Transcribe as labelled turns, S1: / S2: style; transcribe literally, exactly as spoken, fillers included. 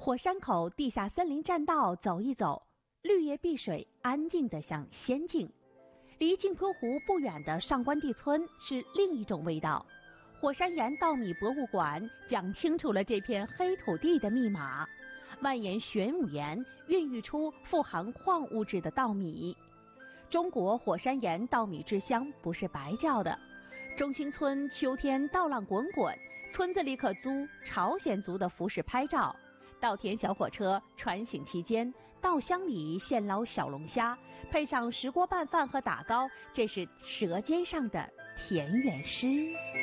S1: 火山口地下森林栈道走一走，绿叶碧水，安静得像仙境。离镜泊湖不远的上官地村是另一种味道。火山岩稻米博物馆讲清楚了这片黑土地的密码。万岩玄武岩孕育出富含矿物质的稻米。中国火山岩稻米之乡不是白叫的。中兴村秋天稻浪滚滚，村子里可租朝鲜族的服饰拍照。稻田小火车穿行期间，稻箱里现捞小龙虾，配上石锅拌饭和打糕，这是舌尖上的田园诗。